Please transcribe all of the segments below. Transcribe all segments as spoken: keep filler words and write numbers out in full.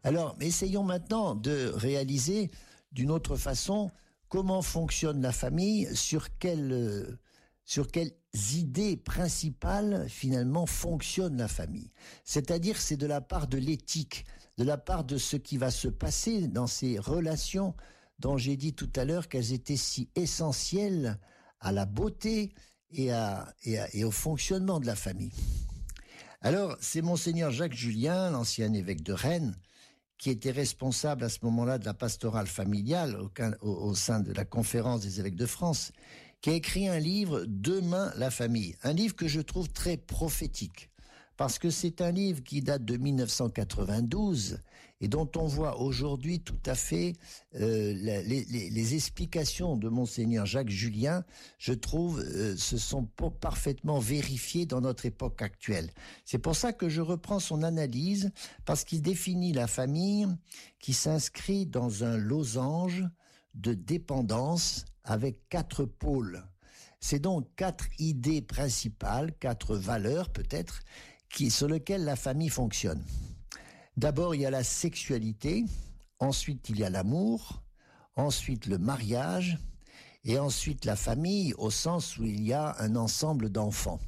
Alors, essayons maintenant de réaliser d'une autre façon comment fonctionne la famille, sur quelle, euh, sur quelles idées principales finalement fonctionne la famille. C'est-à-dire c'est de la part de l'éthique, de la part de ce qui va se passer dans ces relations dont j'ai dit tout à l'heure qu'elles étaient si essentielles à la beauté et, à, et, à, et au fonctionnement de la famille. Alors, c'est Monseigneur Jacques Julien, l'ancien évêque de Rennes, qui était responsable à ce moment-là de la pastorale familiale au, au, au sein de la conférence des évêques de France, qui a écrit un livre « Demain la famille », un livre que je trouve très prophétique, parce que c'est un livre qui date de mille neuf cent quatre-vingt-douze et dont on voit aujourd'hui tout à fait euh, les, les, les explications de Monseigneur Jacques Julien, je trouve, euh, se sont parfaitement vérifiées dans notre époque actuelle. C'est pour ça que je reprends son analyse, parce qu'il définit la famille qui s'inscrit dans un losange de dépendance avec quatre pôles. C'est donc quatre idées principales, quatre valeurs peut-être, qui, sur lesquelles la famille fonctionne. D'abord, il y a la sexualité, ensuite il y a l'amour, ensuite le mariage, et ensuite la famille au sens où il y a un ensemble d'enfants.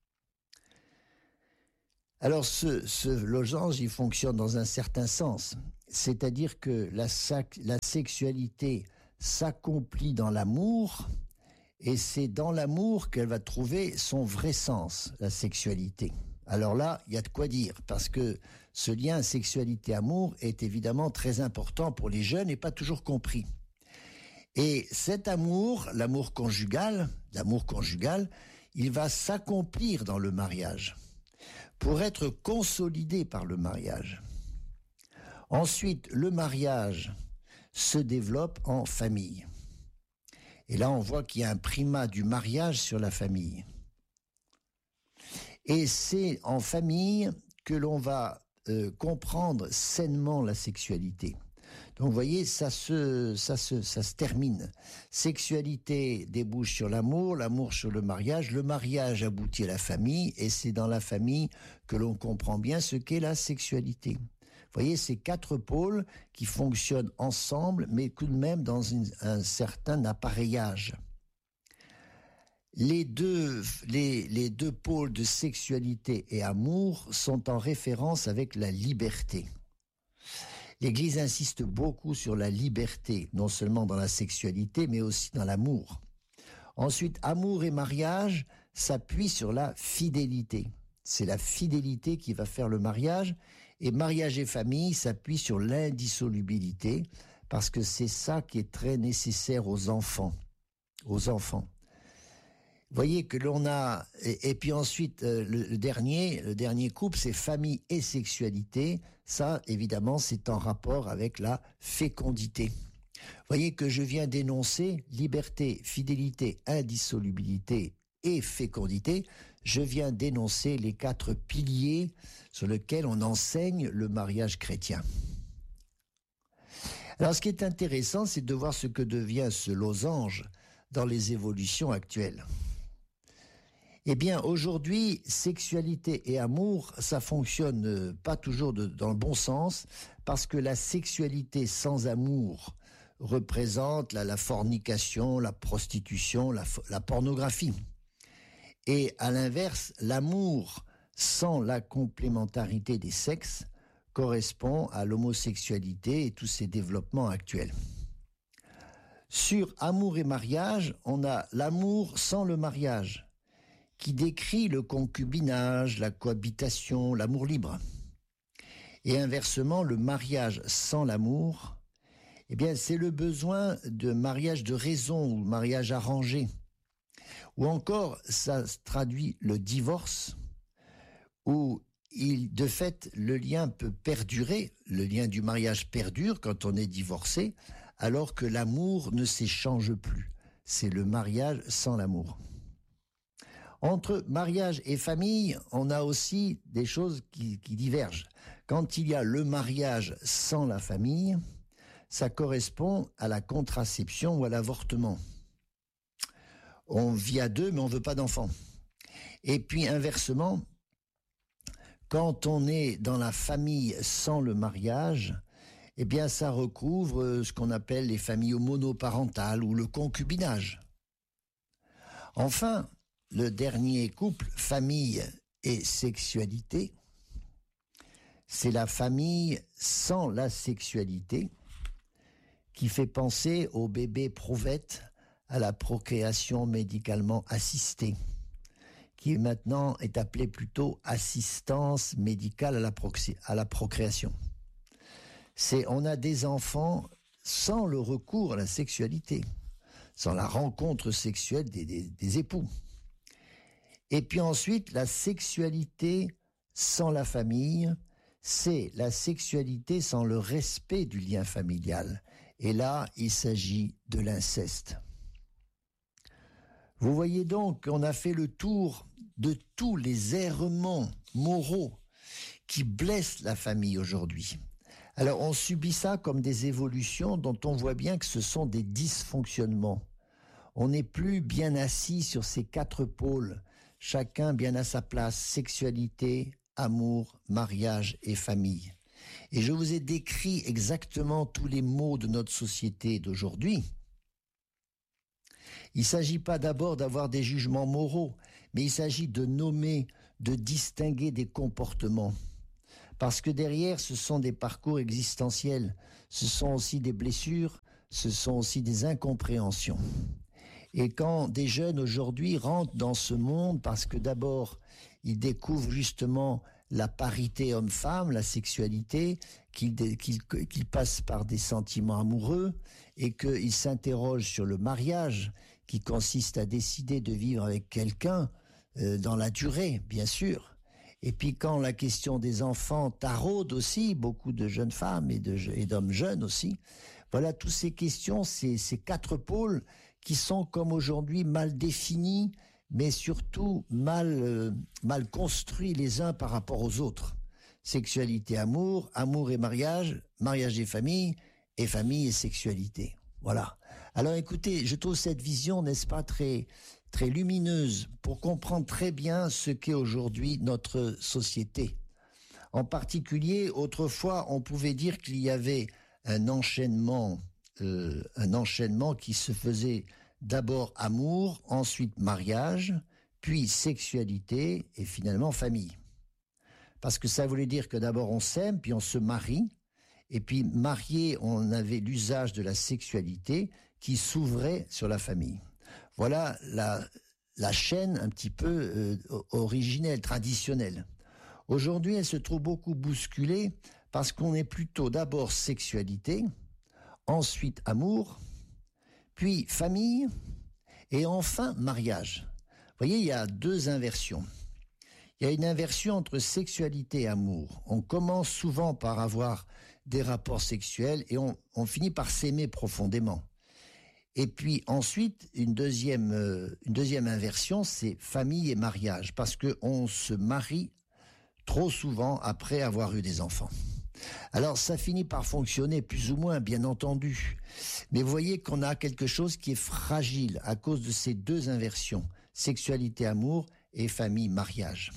Alors ce, ce losange, il fonctionne dans un certain sens, c'est-à-dire que la, la sexualité s'accomplit dans l'amour, et c'est dans l'amour qu'elle va trouver son vrai sens, la sexualité. Alors là, il y a de quoi dire, parce que ce lien sexualité-amour est évidemment très important pour les jeunes et pas toujours compris. Et cet amour, l'amour conjugal, l'amour conjugal, il va s'accomplir dans le mariage, pour être consolidé par le mariage. Ensuite, le mariage se développe en famille. Et là, on voit qu'il y a un primat du mariage sur la famille. Et c'est en famille que l'on va euh, comprendre sainement la sexualité. Donc vous voyez, ça se, ça, se, ça se termine. Sexualité débouche sur l'amour, l'amour sur le mariage, le mariage aboutit à la famille, et c'est dans la famille que l'on comprend bien ce qu'est la sexualité. Vous voyez, ces quatre pôles qui fonctionnent ensemble, mais tout de même dans une, un certain appareillage. Les deux, les, les deux pôles de sexualité et amour sont en référence avec la liberté. L'Église insiste beaucoup sur la liberté, non seulement dans la sexualité, mais aussi dans l'amour. Ensuite, amour et mariage s'appuient sur la fidélité. C'est la fidélité qui va faire le mariage. Et mariage et famille s'appuient sur l'indissolubilité, parce que c'est ça qui est très nécessaire aux enfants. Aux enfants. Vous voyez que l'on a, et, et puis ensuite euh, le, le dernier, le dernier couple, c'est famille et sexualité. Ça, évidemment, c'est en rapport avec la fécondité. Vous voyez que je viens d'énoncer liberté, fidélité, indissolubilité et fécondité. Je viens d'énoncer les quatre piliers sur lesquels on enseigne le mariage chrétien. Alors, ce qui est intéressant, c'est de voir ce que devient ce losange dans les évolutions actuelles. Eh bien, aujourd'hui, sexualité et amour, ça fonctionne pas toujours de, dans le bon sens, parce que la sexualité sans amour représente la, la fornication, la prostitution, la, la pornographie. Et à l'inverse, l'amour sans la complémentarité des sexes correspond à l'homosexualité et tous ces développements actuels. Sur amour et mariage, on a l'amour sans le mariage, qui décrit le concubinage, la cohabitation, l'amour libre. Et inversement, le mariage sans l'amour, eh bien, c'est le besoin de mariage de raison ou mariage arrangé. Ou encore, ça traduit le divorce, où il, de fait, le lien peut perdurer, le lien du mariage perdure quand on est divorcé, alors que l'amour ne s'échange plus. C'est le mariage sans l'amour. Entre mariage et famille, on a aussi des choses qui, qui divergent. Quand il y a le mariage sans la famille, ça correspond à la contraception ou à l'avortement. On vit à deux, mais on ne veut pas d'enfants. Et puis inversement, quand on est dans la famille sans le mariage, eh bien ça recouvre ce qu'on appelle les familles monoparentales ou le concubinage. Enfin, le dernier couple, famille et sexualité, c'est la famille sans la sexualité qui fait penser au bébé prouvette, à la procréation médicalement assistée, qui maintenant est appelée plutôt assistance médicale à la, proxé- à la procréation. C'est, on a des enfants sans le recours à la sexualité, sans la rencontre sexuelle des, des, des époux. Et puis ensuite, la sexualité sans la famille, c'est la sexualité sans le respect du lien familial. Et là, il s'agit de l'inceste. Vous voyez donc qu'on a fait le tour de tous les errements moraux qui blessent la famille aujourd'hui. Alors on subit ça comme des évolutions dont on voit bien que ce sont des dysfonctionnements. On n'est plus bien assis sur ces quatre pôles, chacun bien à sa place, sexualité, amour, mariage et famille. Et je vous ai décrit exactement tous les maux de notre société d'aujourd'hui. Il ne s'agit pas d'abord d'avoir des jugements moraux, mais il s'agit de nommer, de distinguer des comportements. Parce que derrière, ce sont des parcours existentiels, ce sont aussi des blessures, ce sont aussi des incompréhensions. Et quand des jeunes aujourd'hui rentrent dans ce monde, parce que d'abord, ils découvrent justement la parité homme-femme, la sexualité, qu'ils, qu'ils, qu'ils passent par des sentiments amoureux et qu'ils s'interrogent sur le mariage, qui consiste à décider de vivre avec quelqu'un euh, dans la durée, bien sûr. Et puis quand la question des enfants taraude aussi, beaucoup de jeunes femmes et, de, et d'hommes jeunes aussi, voilà, toutes ces questions, ces, ces quatre pôles qui sont comme aujourd'hui mal définis, mais surtout mal, euh, mal construits les uns par rapport aux autres. Sexualité, amour, amour et mariage, mariage et famille, et famille et sexualité. Voilà. Alors écoutez, je trouve cette vision, n'est-ce pas, très, très lumineuse pour comprendre très bien ce qu'est aujourd'hui notre société. En particulier, autrefois, on pouvait dire qu'il y avait un enchaînement, euh, un enchaînement qui se faisait d'abord amour, ensuite mariage, puis sexualité et finalement famille. Parce que ça voulait dire que d'abord on s'aime, puis on se marie, et puis marié, on avait l'usage de la sexualité qui s'ouvrait sur la famille. Voilà la, la chaîne un petit peu euh, originelle, traditionnelle. Aujourd'hui, elle se trouve beaucoup bousculée parce qu'on est plutôt d'abord sexualité, ensuite amour, puis famille, et enfin mariage. Vous voyez, il y a deux inversions. Il y a une inversion entre sexualité et amour. On commence souvent par avoir des rapports sexuels et on, on finit par s'aimer profondément. Et puis ensuite, une deuxième, euh, une deuxième inversion, c'est famille et mariage, parce qu'on se marie trop souvent après avoir eu des enfants. Alors ça finit par fonctionner plus ou moins, bien entendu. Mais vous voyez qu'on a quelque chose qui est fragile à cause de ces deux inversions, sexualité, amour et famille, mariage.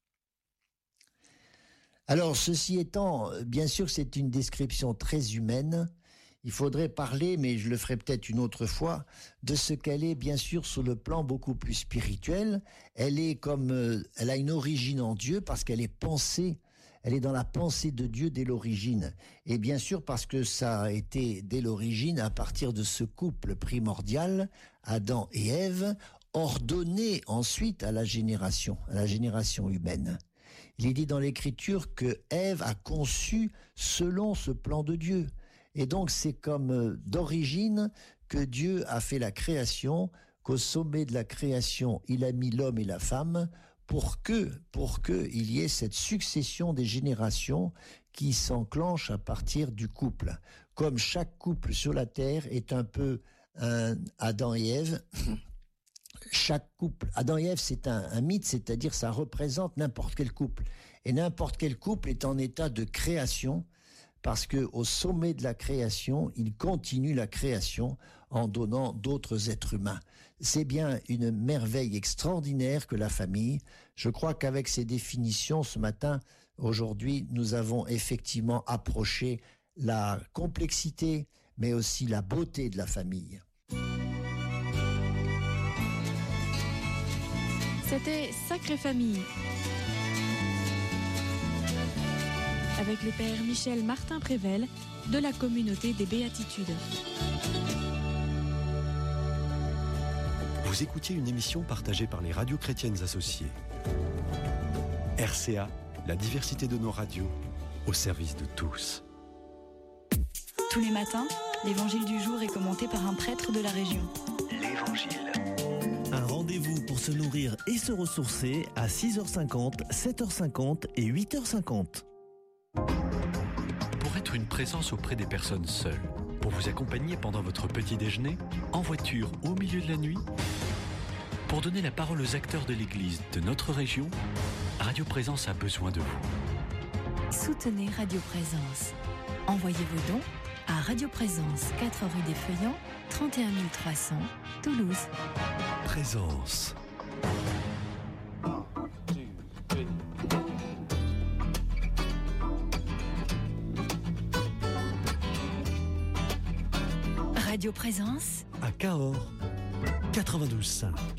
Alors ceci étant, bien sûr c'est une description très humaine. Il faudrait parler, mais je le ferai peut-être une autre fois, de ce qu'elle est bien sûr sur le plan beaucoup plus spirituel. Elle est comme, euh, elle a une origine en Dieu parce qu'elle est pensée. Elle est dans la pensée de Dieu dès l'origine. Et bien sûr parce que ça a été dès l'origine à partir de ce couple primordial, Adam et Ève, ordonné ensuite à la génération, à la génération humaine. Il est dit dans l'Écriture que Ève a conçu selon ce plan de Dieu. Et donc c'est comme d'origine que Dieu a fait la création, qu'au sommet de la création, il a mis l'homme et la femme, pour que, pour que il y ait cette succession des générations qui s'enclenche à partir du couple. Comme chaque couple sur la terre est un peu un Adam et Ève, chaque couple, Adam et Ève, c'est un, un mythe, c'est-à-dire ça représente n'importe quel couple. Et n'importe quel couple est en état de création, parce qu'au sommet de la création, il continue la création en donnant d'autres êtres humains. C'est bien une merveille extraordinaire que la famille. Je crois qu'avec ces définitions, ce matin, aujourd'hui, nous avons effectivement approché la complexité, mais aussi la beauté de la famille. C'était Sacrée Famille, avec le père Michel Martin-Prével de la communauté des Béatitudes. Vous écoutiez une émission partagée par les radios chrétiennes associées. R C A, la diversité de nos radios, au service de tous. Tous les matins, l'évangile du jour est commenté par un prêtre de la région. L'Évangile. Un rendez-vous pour se nourrir et se ressourcer à six heures cinquante, sept heures cinquante et huit heures cinquante. Pour être une présence auprès des personnes seules, pour vous accompagner pendant votre petit déjeuner, en voiture au milieu de la nuit, pour donner la parole aux acteurs de l'Église de notre région, Radio Présence a besoin de vous. Soutenez Radio Présence. Envoyez vos dons à Radio Présence, quatre rue des Feuillants, trente et un mille trois cents, Toulouse. Présence. Radio Présence À Cahors, quatre-vingt-douze virgule cinq.